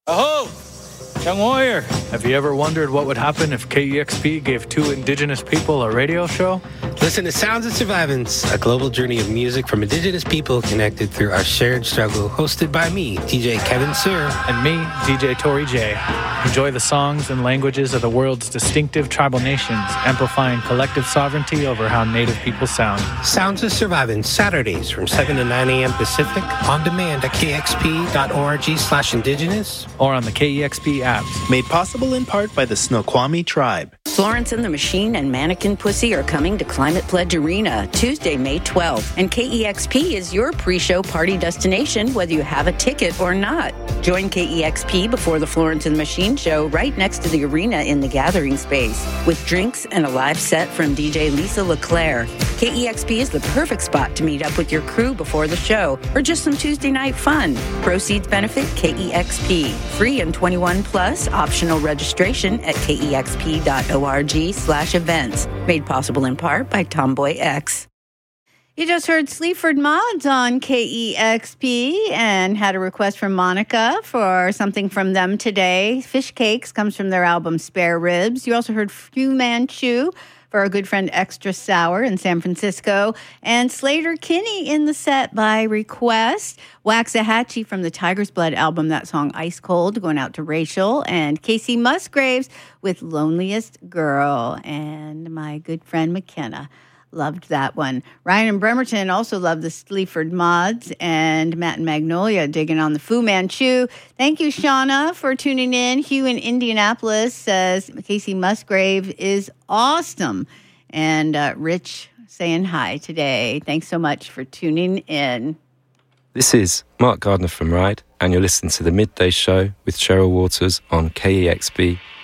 Aho! Young warrior, have you ever wondered what would happen if KEXP gave two indigenous people a radio show? Listen to Sounds of Survivance, a global journey of music from indigenous people connected through our shared struggle, hosted by me, DJ Kevin Sir. And me, DJ Tori J. Enjoy the songs and languages of the world's distinctive tribal nations, amplifying collective sovereignty over how Native people sound. Sounds of Survivance, Saturdays from 7 to 9 a.m. Pacific, on demand at kxp.org/indigenous. Or on the KEXP apps. Made possible in part by the Snoqualmie tribe. Florence and the Machine and Mannequin Pussy are coming to Climate Pledge Arena Tuesday, May 12th. And KEXP is your pre-show party destination, whether you have a ticket or not. Join KEXP before the Florence and the Machine show right next to the arena in the gathering space, with drinks and a live set from DJ Lisa LeClaire. KEXP is the perfect spot to meet up with your crew before the show, or just some Tuesday night fun. Proceeds benefit KEXP. Free and 21 plus, optional registration at kexp.org/events. Made possible in part by Tomboy X. You just heard Sleaford Mods on KEXP and had a request from Monica for something from them today. Fish Cakes comes from their album Spare Ribs. You also heard Fu Manchu for our good friend Extra Sour in San Francisco, and Slater Kinney in the set by request. Waxahachie from the Tiger's Blood album, that song Ice Cold, going out to Rachel, and Casey Musgraves with Loneliest Girl, and my good friend McKenna loved that one. Ryan and Bremerton also love the Sleaford Mods, and Matt and Magnolia digging on the Fu Manchu. Thank you, Shauna, for tuning in. Hugh in Indianapolis says Casey Musgrave is awesome. And Rich saying hi today. Thanks so much for tuning in. This is Mark Gardner from Ride, and you're listening to The Midday Show with Cheryl Waters on KEXP